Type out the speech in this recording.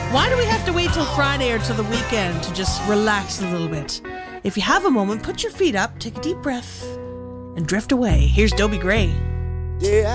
Why do we have to wait till Friday or till the weekend to just relax a little bit? If you have a moment, put your feet up, take a deep breath, and drift away. Here's Dobie Gray. Yeah,